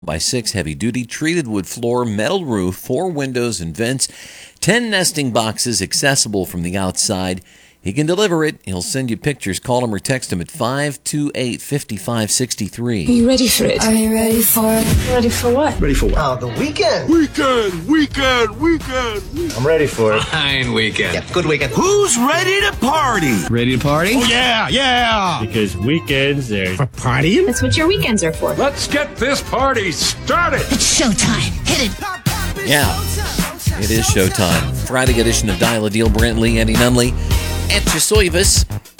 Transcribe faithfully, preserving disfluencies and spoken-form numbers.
by six heavy-duty treated wood floor, metal roof, four windows and vents, ten nesting boxes accessible from the outside. He can deliver it. He'll send you pictures. Call him or text him at five two eight, five five six three. Are you ready for it? Are you ready for it? Ready for what? Ready for what? Oh, the weekend. Weekend, weekend, weekend. I'm ready for it. Fine weekend. Yeah, good weekend. Who's ready to party? Ready to party? Oh, yeah, yeah. Because weekends are For partying? That's what your weekends are for. Let's get this party started. It's showtime. Hit it. Yeah, it is showtime. Friday edition of Dial a Deal. Brent Lee, Andy Nunley, and Chisoivas.